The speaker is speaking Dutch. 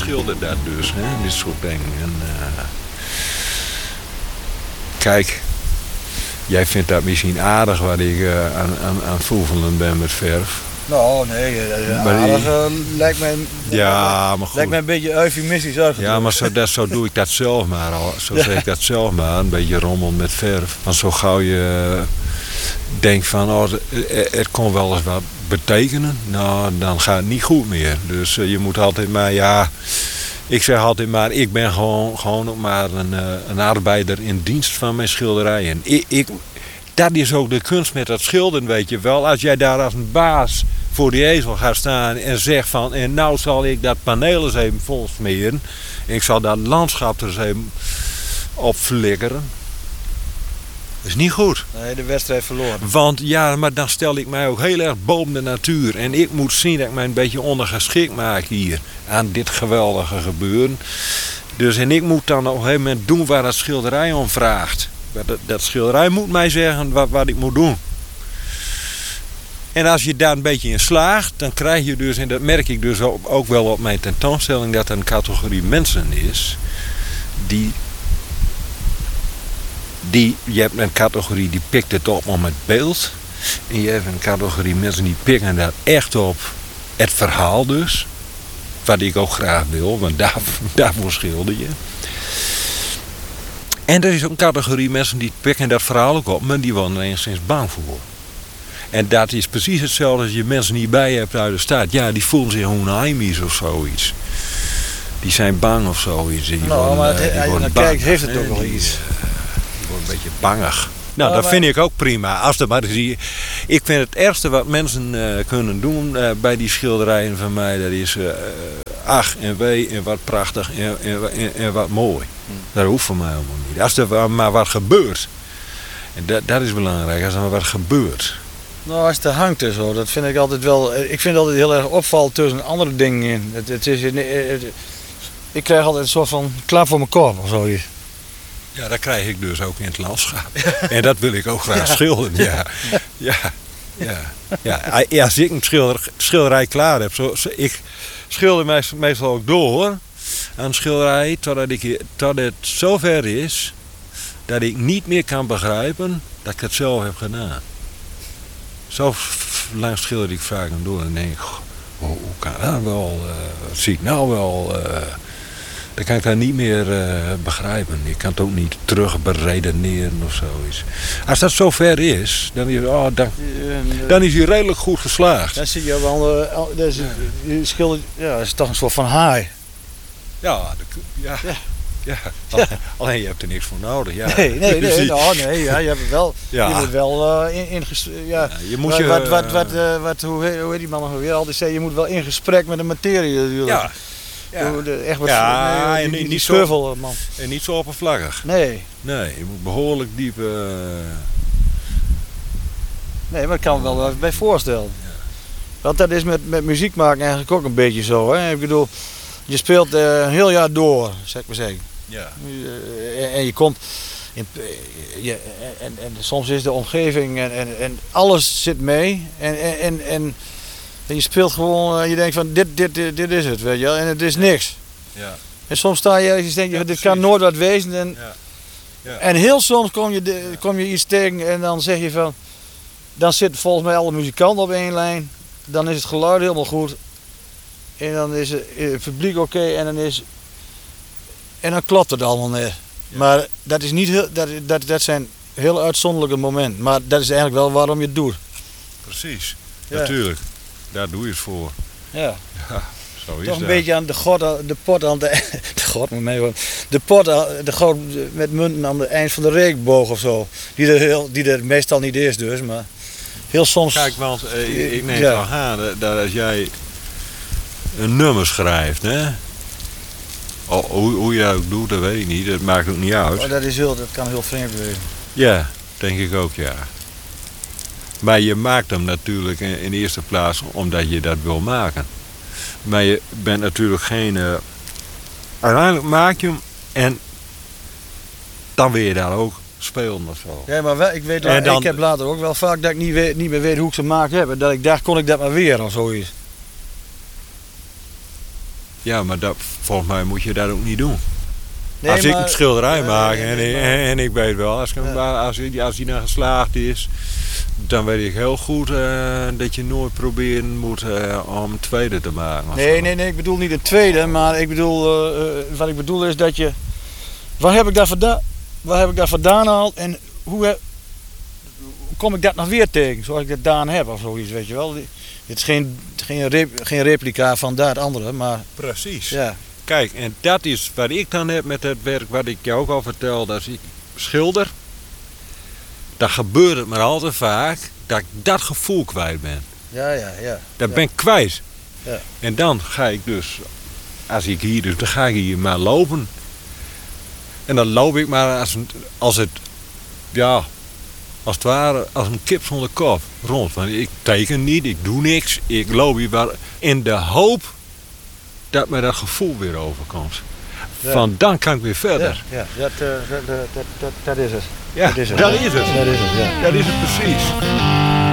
schildert dat dus, hè? Dit soort dingen. En, kijk, jij vindt dat misschien aardig wat ik aan het voevelen ben met verf. Nou, nee, aardig lijkt mij, ja, maar goed. Lijkt mij een beetje eufemistisch uitgedrukt. Ja, maar zo doe ik dat zelf maar al. Zo zeg ik dat zelf maar, een beetje rommel met verf. Want zo gauw je denkt van, oh, het kon wel eens wat betekenen, nou, dan gaat het niet goed meer. Dus je moet altijd maar, ja, ik zeg altijd maar, ik ben gewoon ook maar een arbeider in dienst van mijn schilderijen. Dat is ook de kunst met dat schilderen, weet je wel. Als jij daar als een baas voor die ezel gaat staan en zegt van, en nou zal ik dat paneel eens even vol smeren. En ik zal dat landschap er eens even op flikkeren. Dat is niet goed. Nee, de wedstrijd verloren. Want ja, maar dan stel ik mij ook heel erg boven de natuur. En ik moet zien dat ik mij een beetje ondergeschikt maak hier. Aan dit geweldige gebeuren. Dus en ik moet dan op een gegeven moment doen waar dat schilderij om vraagt. Dat schilderij moet mij zeggen wat ik moet doen. En als je daar een beetje in slaagt, dan krijg je dus, en dat merk ik dus ook wel op mijn tentoonstelling, dat er een categorie mensen is je hebt een categorie die pikt het op om het beeld. En je hebt een categorie mensen die pikken dat echt op het verhaal dus. Wat ik ook graag wil, want daarvoor schilder je. En er is ook een categorie mensen die pikken dat verhaal ook op, maar die worden er enigszins bang voor. En dat is precies hetzelfde als je mensen die bij je hebt uit de stad. Ja, die voelen zich onheimisch of zoiets. Die zijn bang of zoiets. Maar als je naar kijkt, heeft het ook wel iets. Die worden een beetje bangig. Nou, dat vind ik ook prima. Als er maar zie, ik vind het ergste wat mensen kunnen doen bij die schilderijen van mij, dat is ach en wee en wat prachtig en wat mooi. Dat hoeft voor mij helemaal niet. Als er maar wat gebeurt, en dat is belangrijk, als er maar wat gebeurt. Nou, als het er hangt en zo, dat vind ik altijd wel. Ik vind het altijd heel erg opvallend tussen andere dingen in. Ik krijg altijd een soort van klaar voor mijn kop of zoiets. Ja, dat krijg ik dus ook in het landschap. En dat wil ik ook graag schilderen, ja. Als ik een schilderij klaar heb, ik schilder meestal ook door aan een schilderij totdat het zover is dat ik niet meer kan begrijpen dat ik het zelf heb gedaan. Zo lang schilder ik vaak door en denk ik, hoe kan dat wel, wat zie ik nou wel... Dan kan ik dat niet meer begrijpen. Ik kan het ook niet terug beredeneren of zoiets. Als dat zover is, dan is hij redelijk goed geslaagd. Dan zie je wel, dat is toch een soort van haai. Ja. Alleen je hebt er niks voor nodig. Ja. Nee, je hebt het wel. Ja. Je moet wel hoe heet die man nog weer? Altijd zei, je moet wel in gesprek met de materie natuurlijk. Ja. Echt wat niet schurvel, man. En niet zo oppervlakkig. Nee, je moet behoorlijk diep... Nee, maar ik kan me wel bij voorstellen. Ja. Want dat is met muziek maken eigenlijk ook een beetje zo. Hè? Ik bedoel, je speelt een heel jaar door, zeg ik maar zeggen. Ja. En je komt... En soms is de omgeving en alles zit mee. En je speelt gewoon, je denkt van dit is het, weet je wel, en het is niks. Ja. En soms sta je ergens en denk je, dit kan nooit wat wezen. En heel soms kom je iets tegen en dan zeg je van, dan zitten volgens mij alle muzikanten op één lijn. Dan is het geluid helemaal goed. En dan is het publiek oké en dan klopt het allemaal net. Ja. Maar dat is niet heel, dat zijn heel uitzonderlijke momenten. Maar dat is eigenlijk wel waarom je het doet. Precies, natuurlijk. Daar doe je het voor. Ja. Zo is toch een beetje aan de god met munten aan het eind van de regenboog of zo. Die er meestal niet is dus, maar heel soms... Kijk, want ik neem wel aan dat als jij een nummer schrijft, hè? Hoe je dat ook doet, dat weet ik niet. Dat maakt ook niet uit. Oh, dat kan heel vreemd wezen. Ja, denk ik ook, ja. Maar je maakt hem natuurlijk in de eerste plaats omdat je dat wil maken. Maar je bent natuurlijk geen... Uiteindelijk maak je hem en dan wil je daar ook spelen of zo. Ja, maar ik heb later ook wel vaak dat ik niet meer weet hoe ik ze gemaakt heb. Dat ik dacht, kon ik dat maar weer of zoiets. Ja, maar volgens mij moet je dat ook niet doen. Nee, als ik maar- een schilderij maak nee, en ik weet wel, als die nou geslaagd is, dan weet ik heel goed dat je nooit proberen moet om een tweede te maken. of zo. Nee, ik bedoel niet een tweede, maar ik bedoel, wat ik bedoel is dat je... Waar heb ik dat vandaan gehaald en hoe kom ik dat nog weer tegen, zoals ik dat gedaan heb of zoiets, weet je wel. Het is geen replica van dat andere, maar Precies. ja. Kijk, en dat is wat ik dan heb met het werk wat ik jou ook al vertelde. Als ik schilder, dan gebeurt het maar al te vaak dat ik dat gevoel kwijt ben. Ja. Dat ben ik kwijt. Ja. En dan ga ik dus, dan ga ik hier maar lopen. En dan loop ik maar als het ware als een kip zonder kop rond. Want ik teken niet, ik doe niks, ik loop hier maar in de hoop dat me dat gevoel weer overkomt. Ja. Van dan kan ik weer verder. Ja, dat is het. Ja, Dat is het. dat is het. Dat is het, ja. Dat is het precies.